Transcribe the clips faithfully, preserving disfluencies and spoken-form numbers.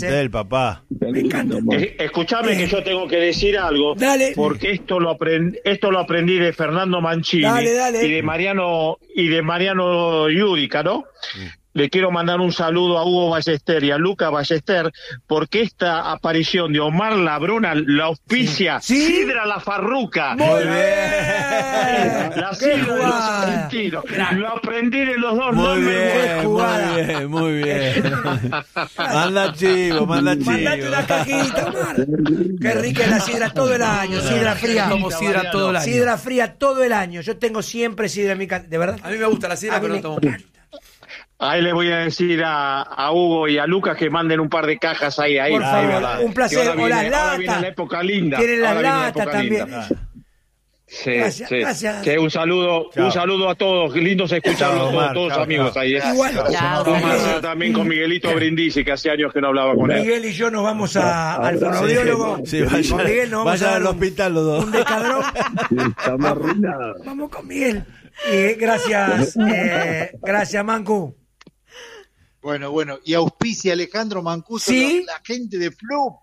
Del papá. Me encanta. Eh, escuchame Eh. que yo tengo que decir algo. Dale. Porque esto lo aprendí, esto lo aprendí de Fernando Mancini Dale, dale. y de Mariano y de Mariano Yudica, ¿no? Le quiero mandar un saludo a Hugo Ballester y a Luca Ballester, porque esta aparición de Omar Labruna la auspicia Sí. Sidra La Farruca. Muy bien. La Qué sidra de los jugada. argentinos. Lo aprendí de los dos Muy nombres. bien, jugada. muy bien, muy bien. Manda chivo, manda chivo. Mandate una cajita, Omar. Qué rica es la sidra todo el año, sidra fría. Como sidra todo el año. Sidra fría todo el año. Yo tengo siempre sidra en mi casa. ¿De verdad? A mí me gusta la sidra, A mí pero no me tomo encanta. mucho. Ahí le voy a decir a, a Hugo y a Lucas que manden un par de cajas ahí. ahí Por ahí, favor, ¿verdad? un placer. Que ahora O las viene- ahora viene latas. la época linda. Tienen las Ahora viene la latas época también. linda. Sí, Gracias, sí. gracias. Que un saludo, Chao. un saludo a todos. Qué lindos escucharlos Chao, todos, Omar. todos Chao, amigos chao. ahí. ¿eh? Igual. Chao, Un Miguel. abrazo también con Miguelito Brindisi, que hace años que no hablaba con él. Miguel y yo nos vamos a, al fonoaudiólogo. Sí, vaya, Con Miguel nos vamos vaya a dar al un- hospital los dos. un descadrón. Estamos arruinados. Vamos con Miguel. Y gracias, eh, gracias, Mancu. Bueno, bueno, y auspicia Alejandro Mancuso, ¿Sí? la, la gente de Flup.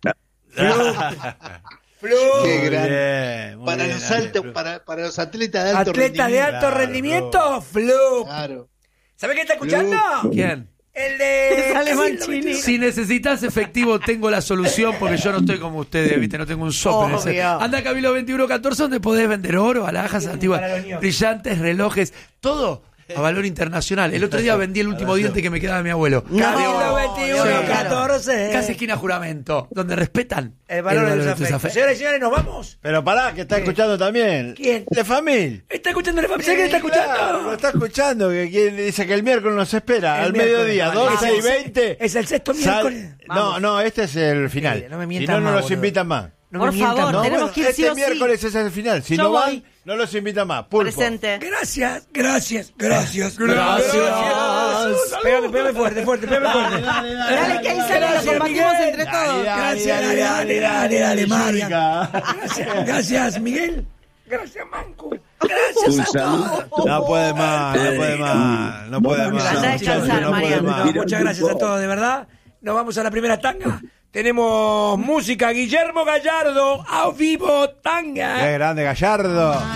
Flu. Qué Muy gran. bien, muy Para bien, los Ale, altos, Flu. para, para los atletas de alto Atleta de rendimiento. alto rendimiento, Flu. Claro. ¿Sabés qué está escuchando? ¿Quién? El de Sale Siglo Mancini. veintiuno. Si necesitas efectivo, tengo la solución, porque yo no estoy como ustedes, ¿viste? No tengo un software. Obvio. Ese. Anda a Cabildo veintiuno catorce, donde podés vender oro, alhajas antiguas, para los niños. brillantes, relojes, todo a valor internacional. El otro día vendí el último diente que me quedaba de mi abuelo. Cabildo veintiuno Sí, catorce. Casi esquina juramento, donde respetan El valor de los tus afectos. afectos. Señores y señores, ¿nos vamos? Pero pará, que está escuchando también. ¿Quién? De familia. ¿Está escuchando la familia? ¿Quién está Claro, escuchando? lo está escuchando, que quien dice que el miércoles nos espera, El al miércoles. mediodía, Vale. doce y Es el- veinte. es el sexto Sal- miércoles. No, no, este es el final. Sí, no me si mientan no, no más, los boludo. invitan más. No Por me mientan, favor, no. tenemos que ir sí este o sí. miércoles es el final. Si Yo no van, voy. no los invitan más. Pulpo. Presente. Gracias, gracias, gracias. Gracias. Pégame, pégame fuerte, fuerte, pégame fuerte. Dale, que ahí sale, lo Gracias, compartimos Miguel. entre todos. Gracias, dale, dale, dale, dale, Marian. Marica. Gracias, gracias, Miguel. Gracias, Manco. Gracias a todos. No puede más, no puede más, no puede más. Anda a descansar, no puede Mariano. más. No, muchas gracias a todos, de verdad. Nos vamos a la primera tanga. Tenemos música, Guillermo Gallardo, a vivo, tanga. Qué grande, Gallardo.